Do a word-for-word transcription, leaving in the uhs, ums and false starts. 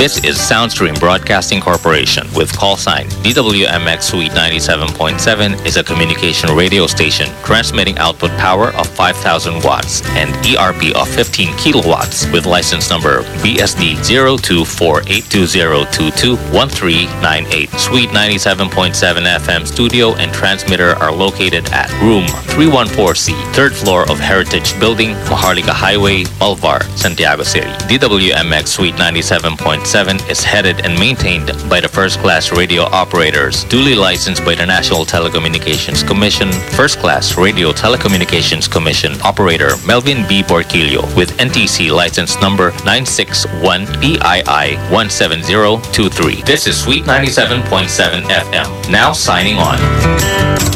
This is Soundstream Broadcasting Corporation with call sign D W M X Suite ninety-seven point seven is a communication radio station transmitting output power of five thousand watts and E R P of fifteen kilowatts with license number B S D zero two four eight two zero two two one three nine eight. Suite ninety-seven point seven F M studio and transmitter are located at room three one four C, third floor of Heritage Building, Maharlika Highway, Malvar, Santiago City. D W M X Suite ninety-seven point seven is headed and maintained by the first-class radio operators, duly licensed by the National Telecommunications Commission, first-class Radio Telecommunications Commission operator Melvin B. Portillo with N T C license number nine six one P I I one seven zero two three. This is Suite ninety-seven point seven F M. Now signing on.